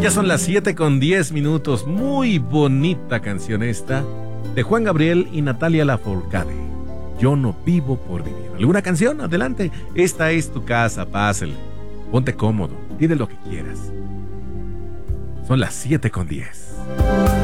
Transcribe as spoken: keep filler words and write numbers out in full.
Ya son las siete con diez minutos. Muy bonita canción esta de Juan Gabriel y Natalia Lafourcade. Yo no vivo por vivir. ¿Alguna canción? Adelante. Esta es tu casa, pásale. Ponte cómodo, pide lo que quieras. Son las siete con diez.